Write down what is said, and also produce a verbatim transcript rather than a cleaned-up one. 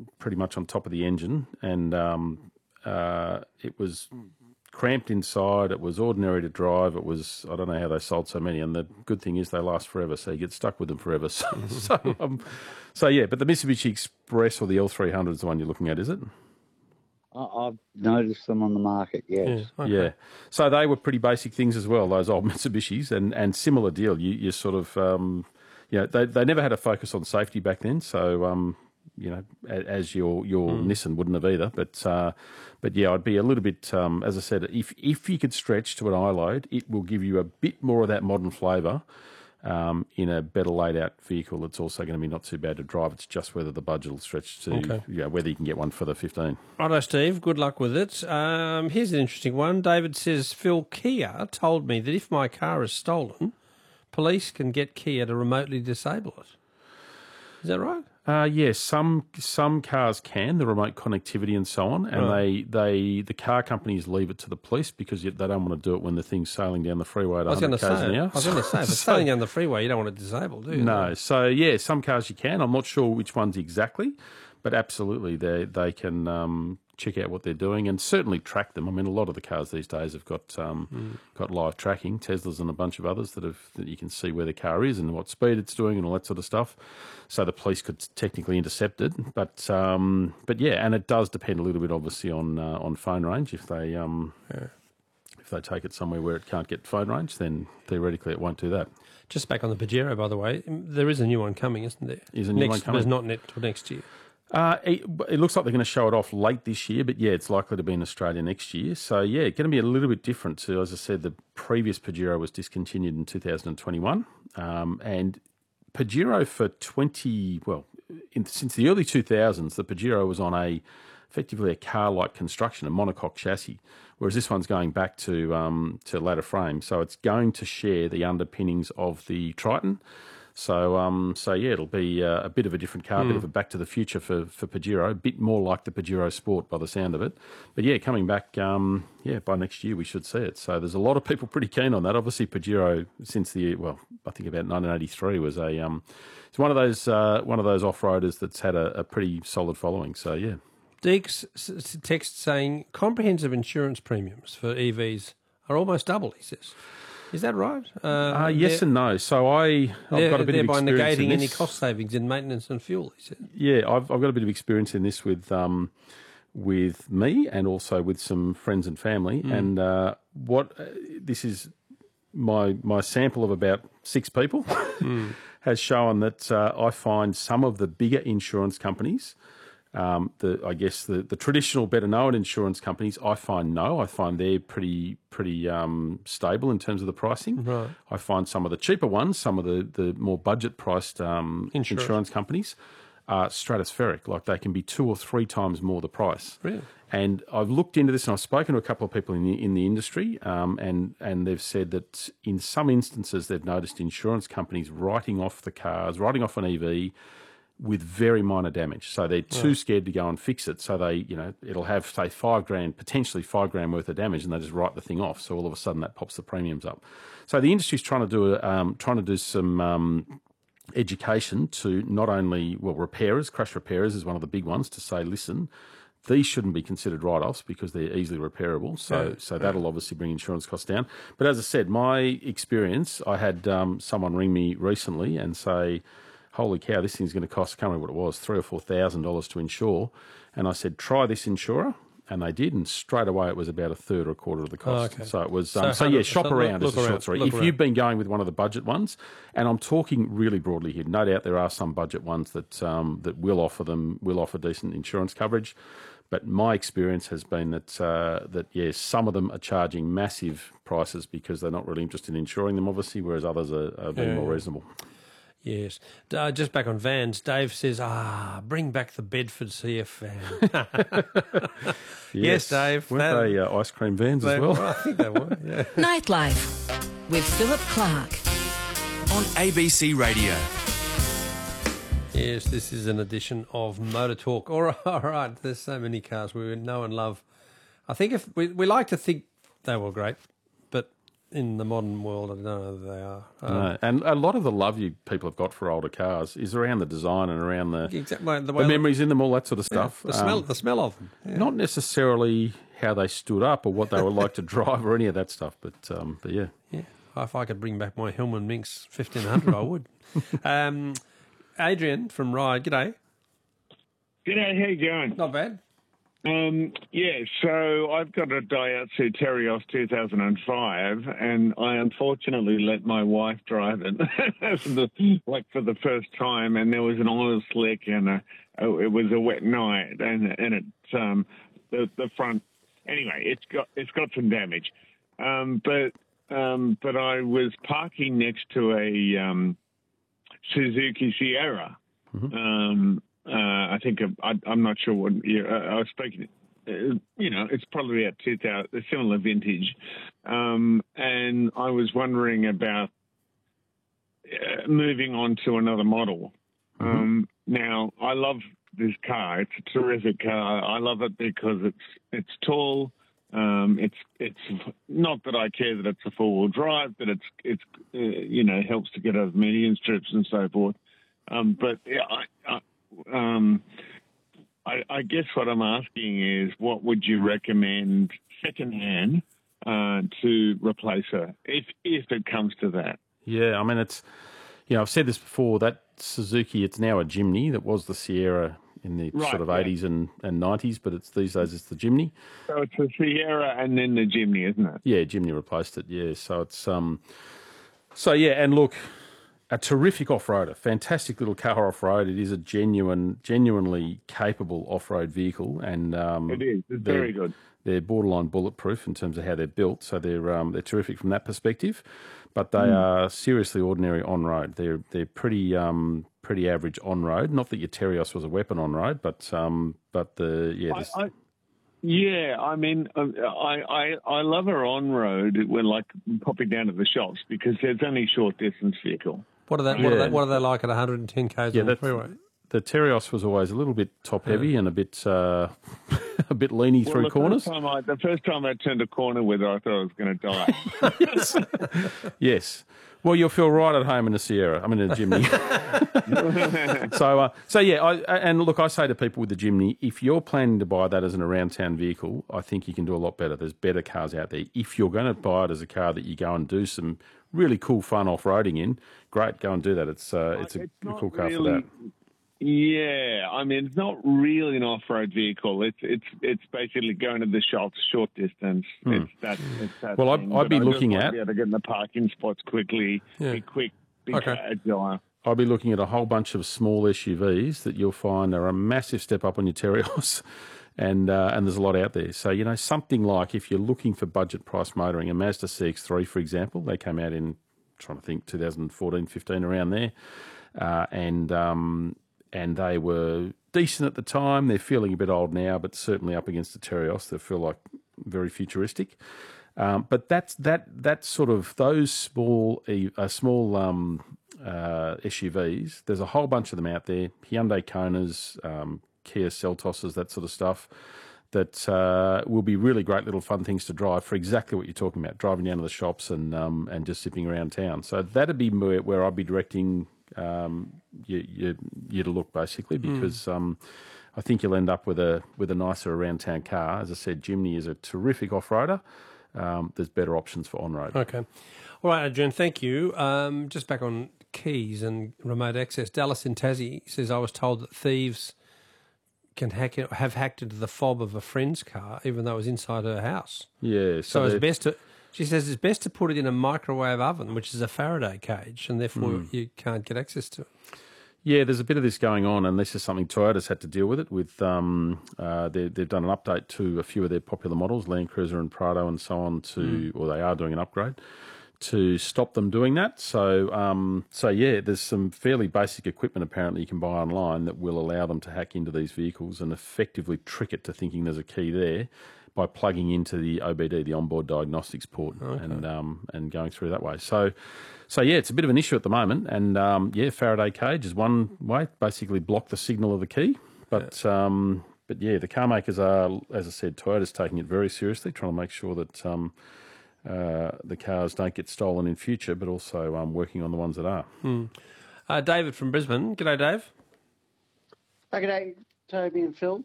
pretty much on top of the engine, and um, uh, it was cramped inside. It was ordinary to drive. It was, I don't know how they sold so many, and the good thing is they last forever, so you get stuck with them forever. So, so, um, so yeah, but the Mitsubishi Express or the L three hundred is the one you're looking at, is it? I've noticed them on the market, yes. Yeah, okay. Yeah. So they were pretty basic things as well, those old Mitsubishis, and, and similar deal. You, you sort of, um, you know, they, they never had a focus on safety back then, so, um, you know, as your your mm. Nissan wouldn't have either. But, uh, but yeah, I'd be a little bit, um, as I said, if, if you could stretch to an I-Load, it will give you a bit more of that modern flavour. Um, in a better laid out vehicle, it's also going to be not too bad to drive. It's just whether the budget will stretch to, okay. you know, whether you can get one for the fifteen. Righto, Steve. Good luck with it. Um, here's an interesting one. David says, Phil, Kia told me that if my car is stolen, police can get Kia to remotely disable it. Is that right? Uh, yes, some some cars can, the remote connectivity and so on, and right. they, they the car companies leave it to the police because they don't want to do it when the thing's sailing down the freeway at one hundred k's an hour. I was going to say, if it's so, sailing down the freeway, you don't want it disabled, do you? No, so yeah, some cars you can. I'm not sure which ones exactly, but absolutely they they can um, check out what they're doing and certainly track them. I mean, a lot of the cars these days have got um, mm. got live tracking, Teslas and a bunch of others that have that you can see where the car is and what speed it's doing and all that sort of stuff. So the police could technically intercept it, but um, but yeah, and it does depend a little bit, obviously, on uh, on phone range. If they um, yeah. if they take it somewhere where it can't get phone range, then theoretically it won't do that. Just back on the Pajero, by the way, there is a new one coming, isn't there? Is a new next, one coming? There's not net till next year. Uh, it, it looks like they're going to show it off late this year, but yeah, it's likely to be in Australia next year. So yeah, going to be a little bit different. So as I said, the previous Pajero was discontinued in two thousand twenty-one, um, and Pajero for twenty well in, since the early two thousands, the Pajero was on a effectively a car-like construction, a monocoque chassis, whereas this one's going back to um, to ladder frame. So it's going to share the underpinnings of the Triton. So, um, so yeah, it'll be uh, a bit of a different car, a mm. bit of a back to the future for, for Pajero, a bit more like the Pajero Sport by the sound of it. But yeah, coming back, um, yeah, by next year we should see it. So there's a lot of people pretty keen on that. Obviously, Pajero since the well, I think about nineteen eighty-three was a um, it's one of those uh, one of those off-roaders that's had a, a pretty solid following. So yeah. Deeks text saying comprehensive insurance premiums for E Vs are almost double. He says. Is that right? Uh, uh, yes and no. So I, I've got a bit of experience thereby negating in this. any cost savings in maintenance and fuel. He said. Yeah, I've, I've got a bit of experience in this with um, with me and also with some friends and family. Mm. And uh, what uh, this is my my sample of about six people mm. has shown that uh, I find some of the bigger insurance companies. Um, the I guess the, the traditional, better known insurance companies, I find no. I find they're pretty pretty um, stable in terms of the pricing. Right. I find some of the cheaper ones, some of the, the more budget priced um, insurance. insurance companies, are stratospheric. Like they can be two or three times more the price. Really? And I've looked into this, and I've spoken to a couple of people in the in the industry, um, and and they've said that in some instances they've noticed insurance companies writing off the cars, writing off an E V. With very minor damage. So they're too right. scared to go and fix it. So they, you know, it'll have, say, five grand, potentially five grand worth of damage, and they just write the thing off. So all of a sudden that pops the premiums up. So the industry's trying to do, a, um, trying to do some um, education to not only, well, repairers, crash repairers is one of the big ones, to say, listen, these shouldn't be considered write-offs because they're easily repairable. So yeah, so that'll yeah. obviously bring insurance costs down. But as I said, my experience, I had um, someone ring me recently and say, holy cow, this thing's going to cost, I can't remember what it was, three or four thousand dollars to insure. And I said, try this insurer. And they did, and straight away it was about a third or a quarter of the cost. Oh, okay. So it was, um, so, so yeah, shop so around is the short story. If around. You've been going with one of the budget ones, and I'm talking really broadly here, no doubt there are some budget ones that um, that will offer them, will offer decent insurance coverage. But my experience has been that, uh, that yes, some of them are charging massive prices because they're not really interested in insuring them, obviously, whereas others are, are being yeah. more reasonable. Yes. Uh, just back on vans, Dave says, ah, bring back the Bedford C F van. yes. yes, Dave. Weren't that, they uh, ice cream vans they, as well? well? I think they were, yeah. Nightlife with Philip Clark. On A B C Radio. Yes, this is an edition of Motor Talk. All right, all right, there's so many cars we know and love. I think if we, we like to think they were great, but in the modern world. I don't know whether they are. Um, No. And a lot of the love you people have got for older cars is around the design and around the, exactly the, the way memories in them, all that sort of yeah, stuff. the smell, Um, the smell of them. Yeah. Not necessarily how they stood up or what they were like to drive or any of that stuff, but um, but yeah. Yeah, if I could bring back my Hillman Minx fifteen hundred, I would. Um, Adrian from Ride, g'day. G'day, how you going? Not bad. Um, yeah, so I've got a Daihatsu Terios two thousand five, and I unfortunately let my wife drive it, for the, like for the first time, and there was an oil slick, and a, oh, it was a wet night, and and it um, the the front. Anyway, it's got it's got some damage, um, but um, but I was parking next to a um, Suzuki Sierra. Mm-hmm. Um, Uh, I think I, I'm not sure what year. Uh, I was speaking. Uh, you know, it's probably about two thousand, a similar vintage, um, and I was wondering about uh, moving on to another model. Mm-hmm. Um, now, I love this car. It's a terrific car. I love it because it's it's tall. Um, it's it's not that I care that it's a four wheel drive, but it's it's uh, you know helps to get over median strips and so forth. Um, but yeah, I. I Um, I, I guess what I'm asking is, what would you recommend secondhand uh, to replace her, if if it comes to that? Yeah, I mean, it's, you know, I've said this before, that Suzuki, it's now a Jimny. That was the Sierra in the Right, sort of yeah. eighties and, and nineties, but it's these days it's the Jimny. So it's the Sierra and then the Jimny, isn't it? Yeah, Jimny replaced it, yeah. So it's, um, so yeah, and look, a terrific off-roader, fantastic little car off-road. It is a genuine, genuinely capable off-road vehicle, and um, It is. It's they're- very good. They're borderline bulletproof in terms of how they're built, so they're um, they're terrific from that perspective. But they Hmm. are seriously ordinary on road. They're they're pretty um, pretty average on road. Not that your Terios was a weapon on road, but um, but the yeah. I, this- I, yeah, I mean, um, I, I I love her on road when like popping down to the shops because there's only short distance vehicle. What are they? What, are Yeah. they what are they like at one hundred ten k's yeah, on the that's, freeway? the Terios was always a little bit top heavy and a bit uh, a bit leany Well, through the corners. First time I, the first time I turned a corner with her, I thought I was going to die. yes. yes. Well, you'll feel right at home in a Sierra. I mean, in a Jimny. so, uh, so yeah, I, and look, I say to people with the Jimny, if you're planning to buy that as an around town vehicle, I think you can do a lot better. There's better cars out there. If you're going to buy it as a car that you go and do some really cool, fun off roading in, great, go and do that. It's uh, it's a It's not cool car for really- that. Yeah, I mean, it's not really an off-road vehicle. It's it's it's basically going to the shops, short distance. It's that. It's that Well, I'd- thing. I'd But be I just looking want to at- be able to get in the parking spots quickly, Yeah. be quick, be Okay. agile. I'll be looking at a whole bunch of small S U Vs that you'll find are a massive step up on your Terios, and uh, and there's a lot out there. So, you know, something like if you're looking for budget price motoring, a Mazda C X three, for example, they came out in, trying to think, twenty fourteen, fifteen, around there, uh, and um, and they were decent at the time. They're feeling a bit old now, but certainly up against the Terios, they feel like very futuristic. Um, but that's that that sort of those small uh, small um, uh, S U Vs. There's a whole bunch of them out there. Hyundai Konas, um, Kia Seltoses, that sort of stuff. That uh, will be really great little fun things to drive for exactly what you're talking about, driving down to the shops and um, and just zipping around town. So that'd be where, where I'd be directing um, you, you you to look basically, because um, I think you'll end up with a with a nicer around town car. As I said, Jimny is a terrific off roader. Um, there's better options for on road. Okay. All right, Adrian, thank you. Um, just back on keys and remote access. Dallas in Tassie says, I was told that thieves can hack it, have hacked into the fob of a friend's car, even though it was inside her house. Yeah, So, so, it's they're- best to, she says it's best to put it in a microwave oven, which is a Faraday cage, and therefore Hmm. you can't get access to it. Yeah, there's a bit of this going on, and this is something Toyota's had to deal with it. With um, uh, they, they've done an update to a few of their popular models, Land Cruiser and Prado, and so on. To, or they are doing an upgrade to stop them doing that. So, um, so yeah, there's some fairly basic equipment apparently you can buy online that will allow them to hack into these vehicles and effectively trick it to thinking there's a key there by plugging into the O B D, the onboard diagnostics port, and um, and going through that way. So, so yeah, it's a bit of an issue at the moment. And um, yeah, Faraday cage is one way, basically block the signal of the key. But um, but yeah, the car makers are, as I said, Toyota's taking it very seriously, trying to make sure that um, uh, the cars don't get stolen in future, but also um, working on the ones that are. Hmm. Uh, David from Brisbane. G'day, Dave. G'day, Toby and Phil.